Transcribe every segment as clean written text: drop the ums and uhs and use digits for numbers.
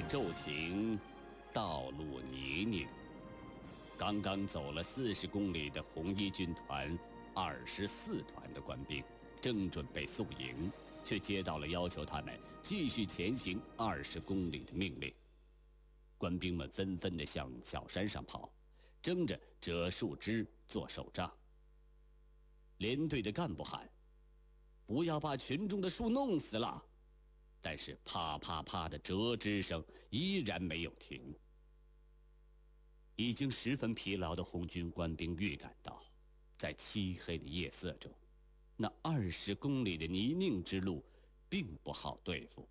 骤停，道路泥泞。刚刚走了40公里的红一军团24团的官兵正准备宿营，却接到了要求他们继续前行20公里的命令。官兵们纷纷地向小山上跑，争着折树枝做手杖。连队的干部喊：“不要把群众的树弄死了！”但是啪啪啪的折枝声依然没有停。已经十分疲劳的红军官兵预感到，在漆黑的夜色中，那20公里的泥泞之路并不好对付。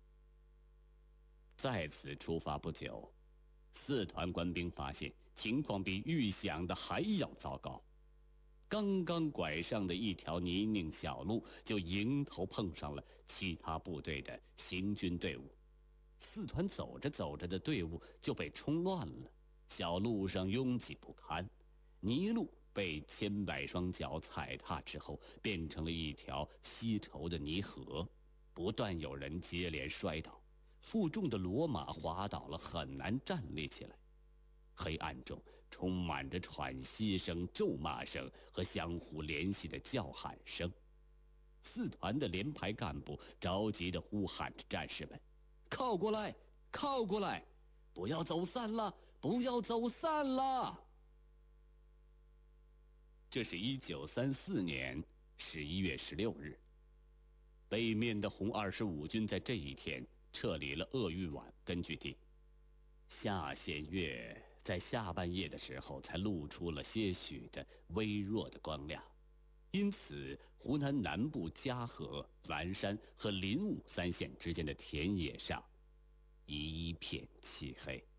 再次出发不久，4团官兵发现情况比预想的还要糟糕。刚刚拐上的一条泥泞小路，就迎头碰上了其他部队的行军队伍。4团走着走着的队伍就被冲乱了，小路上拥挤不堪，泥路被千百双脚踩踏之后，变成了一条稀稠的泥河，不断有人接连摔倒，负重的骡马滑倒了，很难站立起来。黑暗中充满着喘息声、咒骂声和相互联系的叫喊声。4团的连排干部着急地呼喊着战士们：“靠过来，靠过来，不要走散了，不要走散了！”这是1934年11月16日，北面的红25军在这一天撤离了鄂豫皖根据地。下弦月在下半夜的时候才露出了些许的微弱的光亮，因此湖南南部嘉禾、蓝山和临武3县之间的田野上一片漆黑。